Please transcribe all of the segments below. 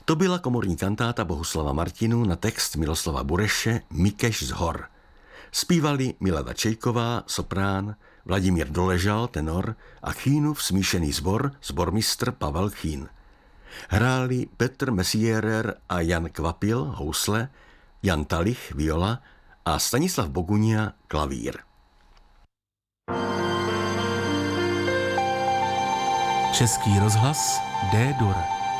To byla komorní kantáta Bohuslava Martinu na text Miloslava Bureše Mikeš z hor. Zpívali Milada Čejková, soprán, Vladimír Doležal, tenor a Chýnův smíšený sbor, sbormistr Pavel Chýn. Hráli Petr Messierer a Jan Kvapil, housle, Jan Talich, viola a Stanislav Bogunia, klavír. Český rozhlas D-dur.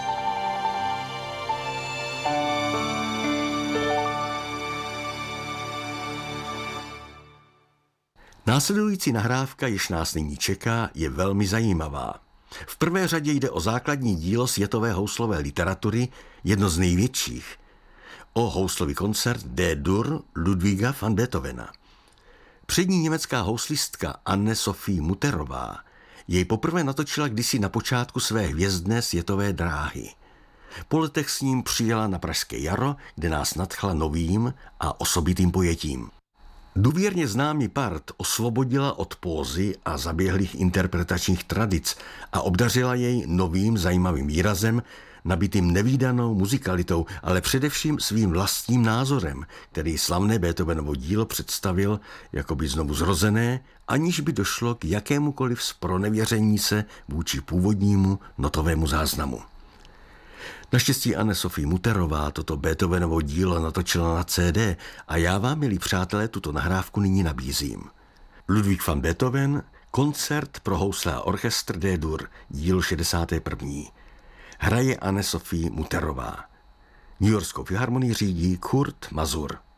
Následující nahrávka, jež nás nyní čeká, je velmi zajímavá. V prvé řadě jde o základní dílo světové houslové literatury, jedno z největších. O houslový koncert D-dur Ludwiga van Beethovena. Přední německá houslistka Anne-Sophie Mutterová jej poprvé natočila kdysi na počátku své hvězdné světové dráhy. Po letech s ním přijela na Pražské jaro, kde nás nadchla novým a osobitým pojetím. Důvěrně známý part osvobodila od pózy a zaběhlých interpretačních tradic a obdařila jej novým zajímavým výrazem, nabitým nevídanou muzikalitou, ale především svým vlastním názorem, který slavné Beethovenovo dílo představil jakoby znovu zrozené, aniž by došlo k jakémukoliv zpronevěření se vůči původnímu notovému záznamu. Naštěstí Anne-Sophie Mutterová toto Beethovenovo dílo natočila na CD a já vám, milí přátelé, tuto nahrávku nyní nabízím. Ludwig van Beethoven, koncert pro housle a orchestr D-dur, díl 61. Hraje Anne-Sophie Mutterová. Newyorskou filharmonii řídí Kurt Masur.